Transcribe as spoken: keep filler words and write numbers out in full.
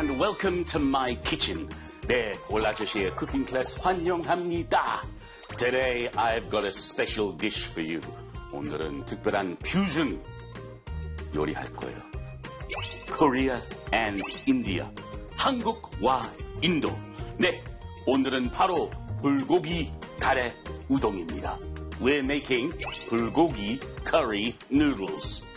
and welcome to my kitchen. 네, 올라주시의 쿠킹 클래스 환영합니다. Today I've got a special dish for you. 오늘은 특별한 퓨전 요리할 거예요. Korea and India. 한국과 인도. 네, 오늘은 바로 불고기 카레 우동입니다. We're making 불고기 curry noodles.